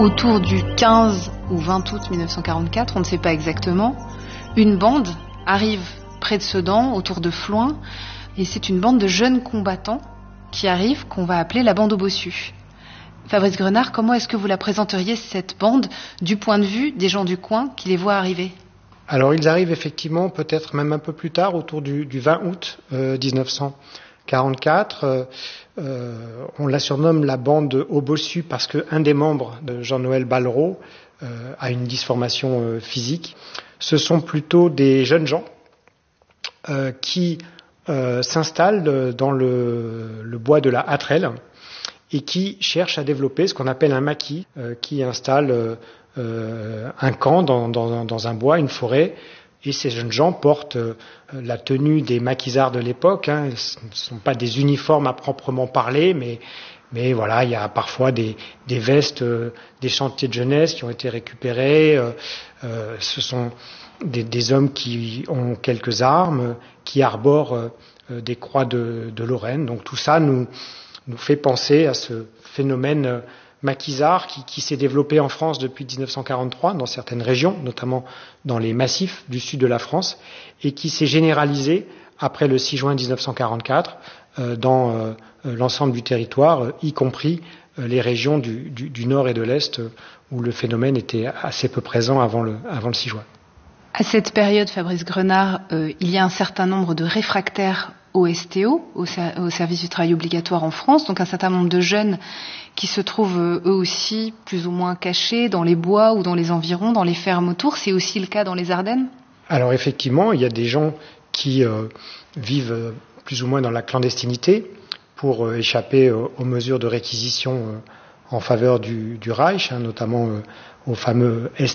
Autour du 15 ou 20 août 1944, on ne sait pas exactement, une bande arrive près de Sedan, autour de Floins, et c'est une bande de jeunes combattants qui arrive, qu'on va appeler la bande aux bossus. Fabrice Grenard, comment est-ce que vous la présenteriez, cette bande, du point de vue des gens du coin qui les voient arriver ? Alors ils arrivent effectivement peut-être même un peu plus tard, autour du 20 août 1944. On la surnomme la bande aux bossus parce qu'un des membres de Jean-Noël Ballereau a une dysformation physique. Ce sont plutôt des jeunes gens qui s'installent dans le bois de la Hatterelle et qui cherchent à développer ce qu'on appelle un maquis, qui installe un camp dans un bois, une forêt, et ces jeunes gens portent la tenue des maquisards de l'époque. Ce ne sont pas des uniformes à proprement parler, mais voilà, il y a parfois des vestes des chantiers de jeunesse qui ont été récupérées. Ce sont des hommes qui ont quelques armes, qui arborent des croix de Lorraine. Donc tout ça nous fait penser à ce phénomène maquisard qui s'est développé en France depuis 1943 dans certaines régions, notamment dans les massifs du sud de la France, et qui s'est généralisé après le 6 juin 1944 dans l'ensemble du territoire, y compris les régions du nord et de l'est où le phénomène était assez peu présent avant le 6 juin. À cette période, Fabrice Grenard, il y a un certain nombre de réfractaires au STO, au service du travail obligatoire en France, donc un certain nombre de jeunes qui se trouvent eux aussi plus ou moins cachés dans les bois ou dans les environs, dans les fermes autour. C'est aussi le cas dans les Ardennes ? Alors effectivement, il y a des gens qui vivent plus ou moins dans la clandestinité pour échapper aux mesures de réquisition en faveur du Reich, notamment au fameux